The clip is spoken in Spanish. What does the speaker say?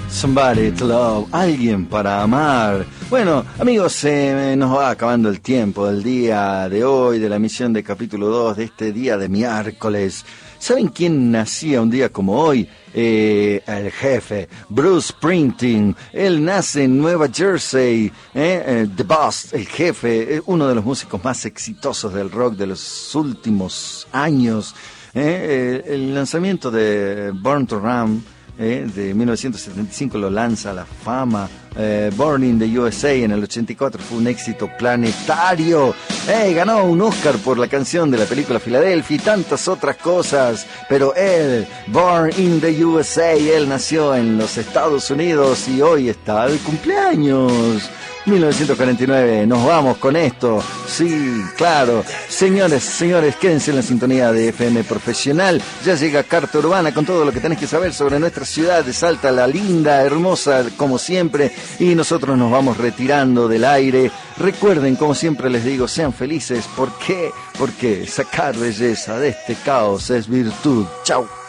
Somebody to love, alguien para amar. Bueno, amigos, nos va acabando el tiempo del día de hoy, de la emisión de capítulo 2 de este día de miércoles. ¿Saben quién nacía un día como hoy? El jefe, Bruce Springsteen. Él nace en Nueva Jersey, The Boss, el jefe, uno de los músicos más exitosos del rock de los últimos años. El lanzamiento de Born to Run de 1975 lo lanza a la fama. Born in the USA en el 84 fue un éxito planetario. Ganó un Oscar por la canción de la película Philadelphia y tantas otras cosas. Pero él, Born in the USA, él nació en los Estados Unidos y hoy está de cumpleaños. 1949, nos vamos con esto. Sí, claro. Señores, quédense en la sintonía de FM Profesional. Ya llega Carta Urbana con todo lo que tenés que saber sobre nuestra ciudad de Salta, la linda, hermosa, como siempre. Y nosotros nos vamos retirando del aire. Recuerden, como siempre les digo, sean felices. ¿Por qué? Porque sacar belleza de este caos es virtud. Chau.